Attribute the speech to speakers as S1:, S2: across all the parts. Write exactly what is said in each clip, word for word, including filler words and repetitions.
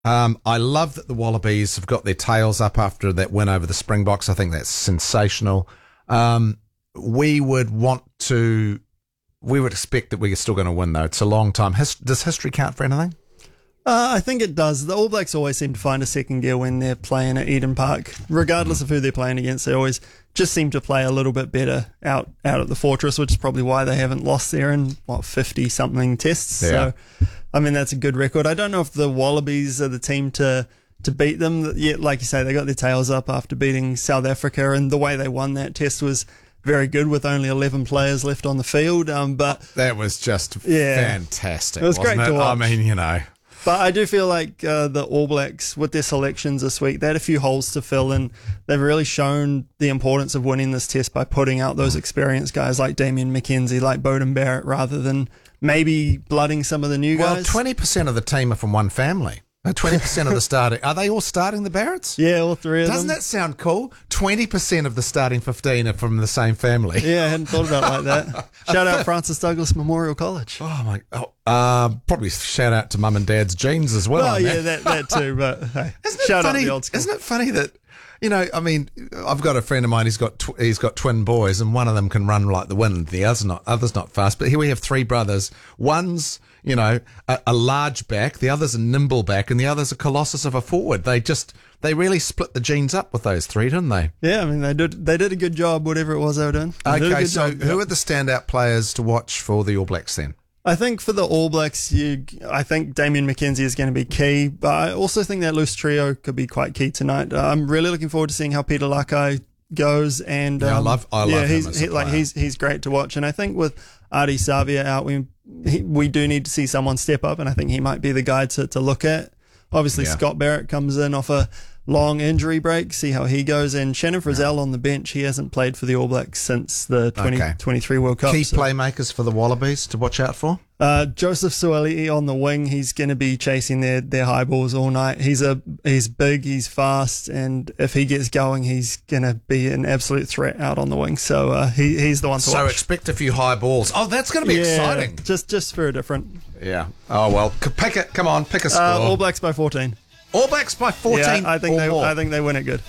S1: Um, I love that the Wallabies have got their tails up after that win over the Springboks. I think that's sensational. Um, we would want to, we would expect that we're still going to win, though. It's a long time. His, does history count for anything?
S2: Uh, I think it does. The All Blacks always seem to find a second gear when they're playing at Eden Park. Regardless mm. of who they're playing against, they always just seem to play a little bit better out, out at the Fortress, which is probably why they haven't lost there in, what, fifty-something tests.
S1: Yeah.
S2: So, I mean, that's a good record. I don't know if the Wallabies are the team to, to beat them. Yet, like you say, they got their tails up after beating South Africa, and the way they won that test was very good with only eleven players left on the field. Um, but
S1: that was just
S2: yeah,
S1: fantastic.
S2: It was great
S1: it?
S2: to watch.
S1: I mean, you know.
S2: But I do feel like uh, the All Blacks, with their selections this week, they had a few holes to fill, and they've really shown the importance of winning this test by putting out those experienced guys like Damien McKenzie, like Beauden Barrett, rather than maybe blooding some of the new
S1: well,
S2: guys.
S1: Well, twenty percent of the team are from one family. twenty percent of the starting. Are they all starting the Barretts?
S2: Yeah, all three of
S1: Doesn't
S2: them.
S1: Doesn't that sound cool? twenty percent of the starting fifteen are from the same family.
S2: Yeah, I hadn't thought about it like that. Shout out Francis Douglas Memorial College.
S1: Oh, my. Oh, uh, probably shout out to mum and dad's genes as well.
S2: Oh, yeah, that, that too. But hey,
S1: isn't
S2: shout
S1: funny,
S2: out the old school.
S1: Isn't it funny that, you know, I mean, I've got a friend of mine, he's got tw- he's got twin boys, and one of them can run like the wind, the other's not, other's not fast. But here we have three brothers. One's, you know, a, a large back, the other's a nimble back, and the other's a colossus of a forward. They just, they really split the genes up with those three, didn't they?
S2: Yeah, I mean, they did they did a good job, whatever it was they were doing. They did a
S1: Okay,
S2: good
S1: so
S2: job.
S1: who are the standout players to watch for the All Blacks then?
S2: I think for the All Blacks, you, I think Damien McKenzie is going to be key, but I also think that loose trio could be quite key tonight. Uh, I'm really looking forward to seeing how Peter Lakai goes, and um,
S1: yeah, I love, I love
S2: yeah,
S1: him
S2: he's
S1: as a
S2: he, like
S1: player.
S2: he's he's great to watch, and I think with Ardie Savia out, we he, we do need to see someone step up, and I think he might be the guy to to look at. Obviously,
S1: Yeah.
S2: Scott Barrett comes in off a long injury break, see how he goes, and Shannon Frizzell on the bench. He hasn't played for the All Blacks since the twenty twenty-three World Cup.
S1: Key
S2: so.
S1: playmakers for the Wallabies to watch out for?
S2: Uh, Joseph Suaalii on the wing. He's going to be chasing their, their high balls all night. He's a he's big, he's fast, and if he gets going, he's going to be an absolute threat out on the wing. So uh, he he's the one to
S1: So
S2: watch.
S1: expect a few high balls. Oh, that's going to be
S2: Yeah,
S1: exciting.
S2: Just just for a different.
S1: Yeah. Oh, well, c- pick it. Come on, pick a score.
S2: Uh, All Blacks by fourteen.
S1: All Blacks by fourteen.
S2: Yeah, I think
S1: or
S2: they
S1: more.
S2: I think they win it good.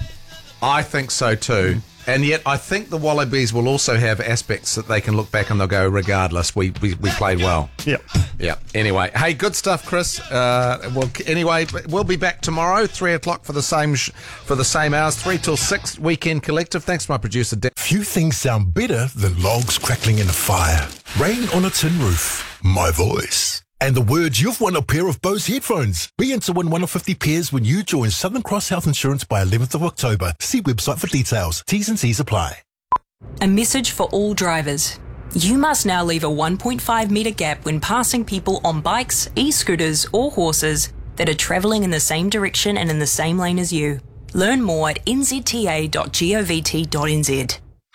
S1: I think so too. And yet I think the Wallabies will also have aspects that they can look back and they'll go, regardless, we, we, we played well.
S2: Yep.
S1: Yeah. Anyway, hey, good stuff, Chris. Uh, well, anyway, we'll be back tomorrow, three o'clock for the same sh- for the same hours, three till six. Weekend Collective. Thanks to my producer, Dan.
S3: Few things sound better than logs crackling in a fire, rain on a tin roof, my voice, and the words you've won a pair of Bose headphones. Be in to win one of fifty pairs when you join Southern Cross Health Insurance by eleventh of October. See website for details. T's and C's apply.
S4: A message for all drivers. You must now leave a one point five metre gap when passing people on bikes, e-scooters or horses that are travelling in the same direction and in the same lane as you. Learn more at n z t a dot govt dot n z.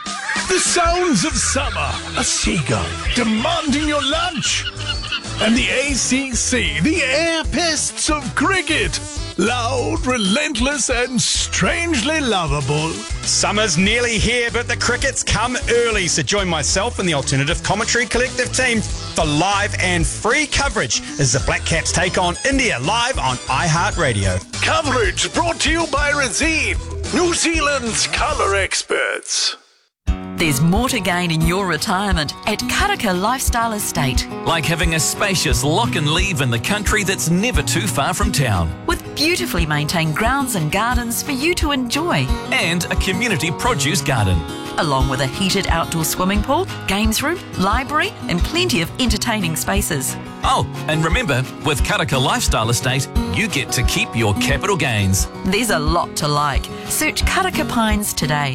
S5: The sounds of summer, a seagull demanding your lunch, and the A C C, the air pests of cricket. Loud, relentless, and strangely lovable.
S6: Summer's nearly here, but the cricket's come early, so join myself and the Alternative Commentary Collective team for live and free coverage as the Black Caps take on India live on iHeartRadio.
S5: Coverage brought to you by Razine, New Zealand's colour experts.
S7: There's more to gain in your retirement at Karaka Lifestyle Estate.
S8: Like having a spacious lock and leave in the country that's never too far from town.
S7: With beautifully maintained grounds and gardens for you to enjoy.
S8: And a community produce garden.
S7: Along with a heated outdoor swimming pool, games room, library and plenty of entertaining spaces.
S8: Oh, and remember, with Karaka Lifestyle Estate, you get to keep your capital gains.
S7: There's a lot to like. Search Karaka Pines today.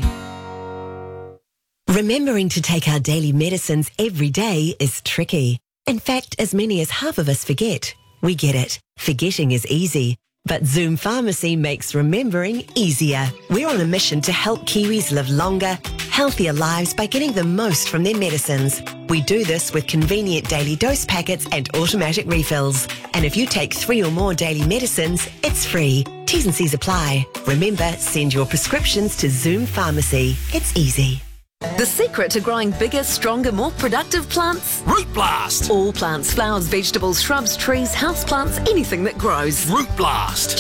S9: Remembering to take our daily medicines every day is tricky. In fact, as many as half of us forget. We get it. Forgetting is easy. But Zoom Pharmacy makes remembering easier. We're on a mission to help Kiwis live longer, healthier lives by getting the most from their medicines. We do this with convenient daily dose packets and automatic refills. And if you take three or more daily medicines, it's free. T's and C's apply. Remember, send your prescriptions to Zoom Pharmacy. It's easy.
S10: The secret to growing bigger, stronger, more productive plants?
S8: Root Blast!
S10: All plants, flowers, vegetables, shrubs, trees, houseplants, anything that grows.
S8: Root Blast!